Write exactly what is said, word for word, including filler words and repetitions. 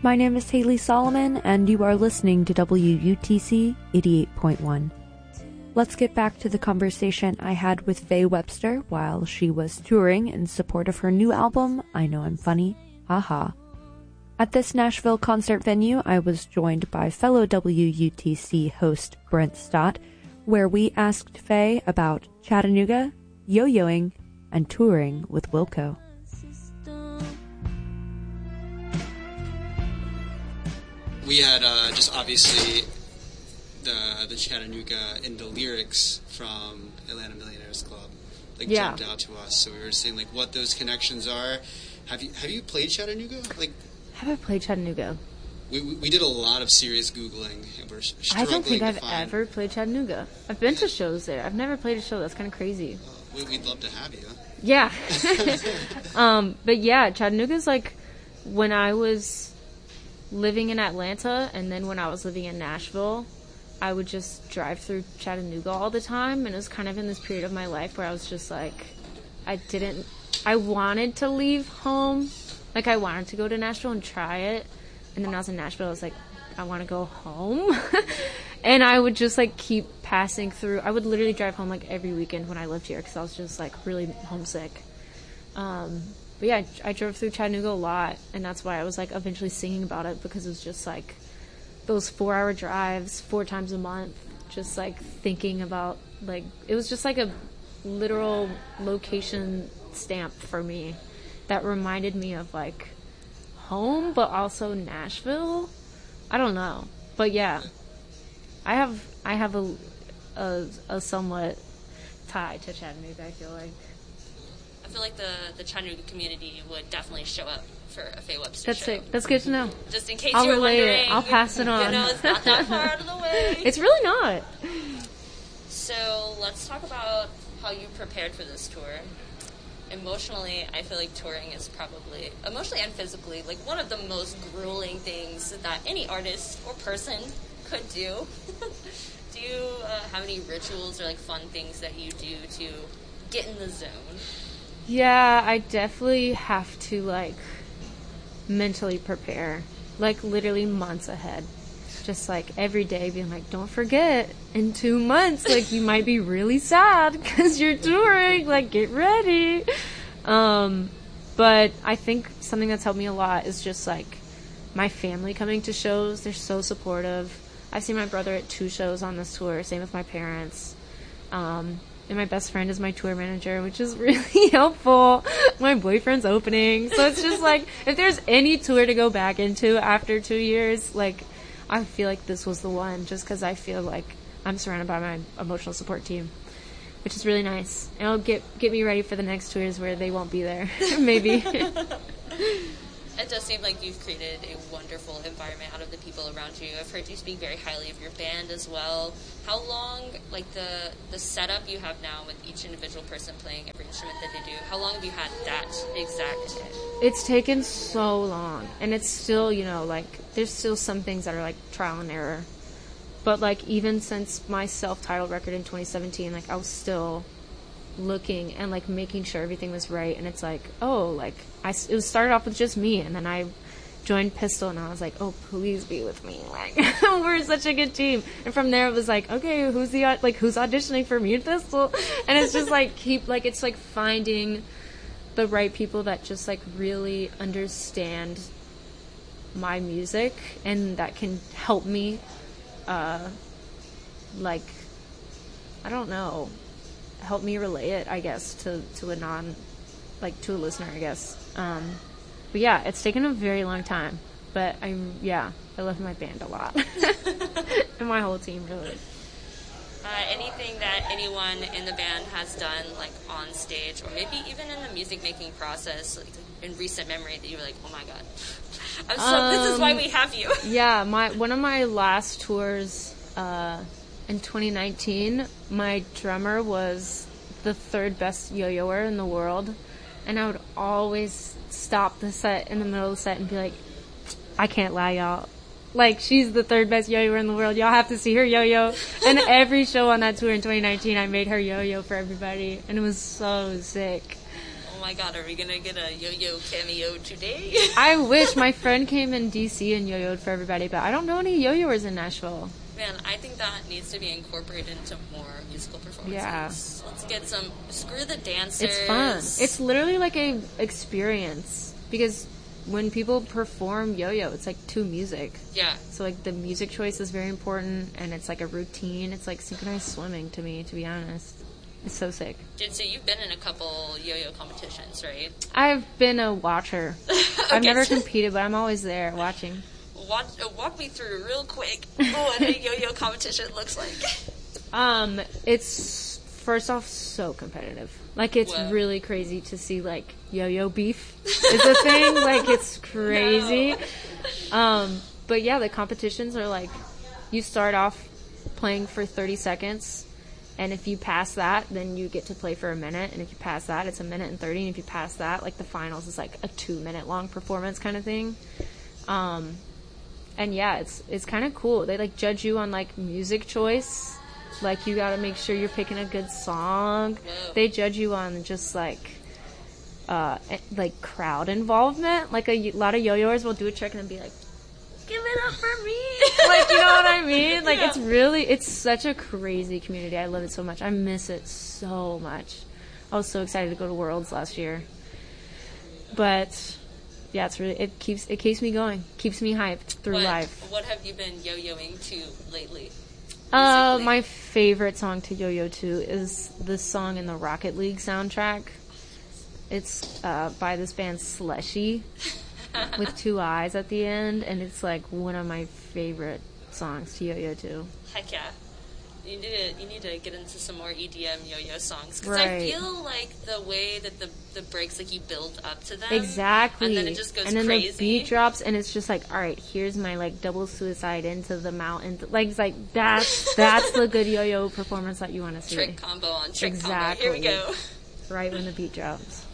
My name is Haley Solomon, and you are listening to W U T C eighty-eight point one. Let's get back to the conversation I had with Faye Webster while she was touring in support of her new album, I Know I'm Funny, Haha. At this Nashville concert venue, I was joined by fellow W U T C host Brent Stott, where we asked Faye about Chattanooga, yo-yoing, and touring with Wilco. We had uh, just obviously the the Chattanooga in the lyrics from Atlanta Millionaires Club like yeah. jumped out to us, so we were seeing like what those connections are. Have you have you played Chattanooga? Like, have I played Chattanooga? We we, we did a lot of serious googling, and we're struggling I don't think to I've find... ever played Chattanooga. I've been to shows there. I've never played a show. That's kind of crazy. Uh, we, we'd love to have you. Yeah, um, but yeah, Chattanooga's like when I was living in Atlanta, and then when I was living in Nashville, I would just drive through Chattanooga all the time, and it was kind of in this period of my life where I was just like, I didn't, I wanted to leave home, like I wanted to go to Nashville and try it, and then when I was in Nashville, I was like, I want to go home, and I would just like keep passing through. I would literally drive home like every weekend when I lived here, because I was just like really homesick. Um, But yeah, I, I drove through Chattanooga a lot, and that's why I was like eventually singing about it, because it was just like those four hour drives four times a month, just like thinking about like, it was just like a literal location stamp for me that reminded me of like home, but also Nashville. I don't know, but yeah, I have I have a a, a somewhat tie to Chattanooga, I feel like. I feel like the, the Chattanooga community would definitely show up for a Faye Webster That's show. it. That's good to know. Just in case I'll you're relay wondering. it. I'll pass it on. You know, it's not that far out of the way. It's really not. So let's talk about how you prepared for this tour. Emotionally, I feel like touring is probably, emotionally and physically, like one of the most grueling things that any artist or person could do. Do you uh, have any rituals or like fun things that you do to get in the zone? Yeah, I definitely have to like mentally prepare, like literally months ahead. Just like every day being like, don't forget, in two months, like you might be really sad because you're touring, like get ready. Um, but I think something that's helped me a lot is just like my family coming to shows. They're so supportive. I've seen my brother at two shows on this tour, same with my parents. Um, and my best friend is my tour manager, which is really helpful. My boyfriend's opening. So it's just like, if there's any tour to go back into after two years, like, I feel like this was the one, just because I feel like I'm surrounded by my emotional support team, which is really nice. And it'll get get me ready for the next tours where they won't be there, maybe. It does seem like you've created a wonderful environment out of the people around you. I've heard you speak very highly of your band as well. How long, like the the setup you have now with each individual person playing every instrument that they do, how long have you had that exact? It's taken so long, and it's still, you know, like, there's still some things that are like trial and error. But like, even since my self-titled record in twenty seventeen, like I was still looking and like making sure everything was right. And it's like, oh, like I, it was started off with just me, and then I joined Pistol, and I was like, oh, please be with me, like we're such a good team. And from there it was like, okay, who's the like who's auditioning for me at Pistol? And it's just like keep like it's like finding the right people that just like really understand my music and that can help me uh like I don't know help me relay it, I guess, to to a non like to a listener, I guess. Um but yeah, it's taken a very long time, but I yeah I love my band a lot. And my whole team, really. Uh, anything that anyone in the band has done, like on stage, or maybe even in the music making process, like in recent memory, that you were like, "Oh my god, I'm so um, this is why we have you." Yeah, my one of my last tours uh, in twenty nineteen, my drummer was the third best yo-yoer in the world, and I would always stop the set in the middle of the set and be like, "I can't lie, y'all. Like, she's the third best yo-yoer in the world. Y'all have to see her yo-yo." And every show on that tour in twenty nineteen, I made her yo-yo for everybody. And it was so sick. Oh my god, are we gonna get a yo-yo cameo today? I wish. My friend came in D C and yo-yoed for everybody, but I don't know any yo-yoers in Nashville. Man, I think that needs to be incorporated into more musical performances. Yeah. Let's get some, screw the dancers. It's fun. It's literally like a experience, because when people perform yo-yo, it's like to music. Yeah. So like the music choice is very important, and it's like a routine. It's like synchronized swimming to me, to be honest. It's so sick. Dude, so you've been in a couple yo-yo competitions, right? I've been a watcher. Okay, I've never so- competed, but I'm always there watching. Walk, uh, walk me through real quick what a yo-yo competition looks like. Um, it's first off so competitive. Like it's Whoa. really crazy to see like yo-yo beef is a thing. Like it's crazy. No. Um, but yeah, the competitions are like you start off playing for thirty seconds, and if you pass that, then you get to play for a minute. And if you pass that, it's a minute and thirty. And if you pass that, like the finals is like a two minute long performance kind of thing. Um, and yeah, it's it's kind of cool. They like judge you on like music choice. Like you gotta make sure you're picking a good song. Whoa. They They judge you on just like uh eh, like crowd involvement. Like a y- lot of yo-yoers will do a trick and then be like, "Give it up for me!" Like you know what I mean? Like Yeah. it's really it's such a crazy community. I love it so much. I miss it so much. I was so excited to go to Worlds last year, but yeah, it's really it keeps it keeps me going, keeps me hyped through what, life. What have you been yo-yoing to lately? Uh, Musically? my favorite song to yo-yo to is the song in the Rocket League soundtrack. It's uh, by this band Slushy with two eyes at the end, and it's like one of my favorite songs to yo-yo to. Heck yeah. You need to you need to get into some more E D M yo-yo songs, because I Right. feel like the way that the the breaks, like you build up to them, Exactly. and then it just goes and then crazy. the beat drops, and it's just like, all right, here's my like double suicide into the mountain. Like it's like that's that's the good yo-yo performance that you want to see. Trick combo on trick Exactly. combo. Here we go. Right when the beat drops.